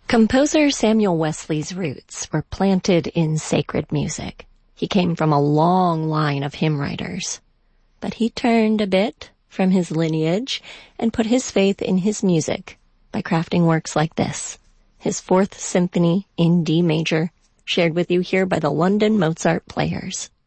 Composer Samuel Wesley's roots were planted in sacred music. He came from a long line of hymn writers. But he turned a bit from his lineage and put his faith in his music by crafting works like this, his Fourth Symphony in D major, shared with you here by the London Mozart Players.